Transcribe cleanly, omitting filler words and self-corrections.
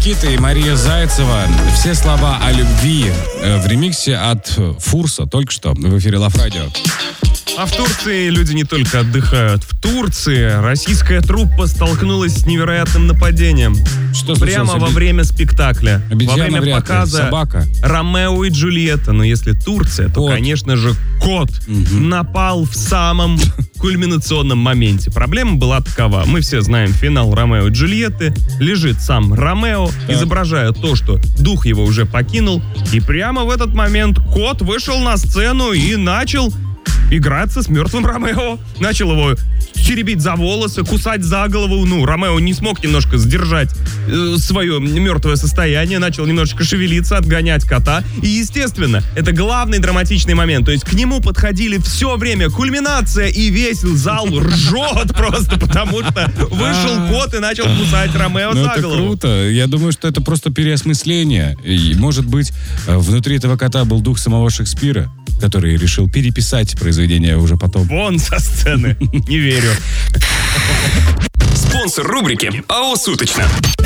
Никита и Мария Зайцева. Все слова о любви в ремиксе от Фурса. Только что в эфире Лав Радио. А в Турции люди не только отдыхают. В Турции российская труппа столкнулась с невероятным нападением. Что прямо случилось? во время спектакля. Обезьяна Во время вряд ли. показа Собака. «Ромео и Джульетта». Но если Турция, то, Кот. конечно же, кот напал в самом кульминационном моменте. Проблема была такова. Мы все знаем финал «Ромео и Джульетты». Лежит сам Ромео, изображая то, что дух его уже покинул. И прямо в этот момент кот вышел на сцену и начал играться с мертвым Ромео. Начал его теребить за волосы, кусать за голову. Ну, Ромео не смог немножко сдержать свое мертвое состояние, начал немножечко шевелиться, отгонять кота. И, естественно, это главный драматичный момент. То есть к нему подходили все время. Кульминация, и весь зал ржет просто, потому что вышел кот и начал кусать Ромео за Это голову. круто. Я думаю, что это просто переосмысление. И, может быть, внутри этого кота был дух самого Шекспира, который решил переписать произведение уже потом. Вон со сцены. Не верю. Спонсор рубрики АО «Суточно».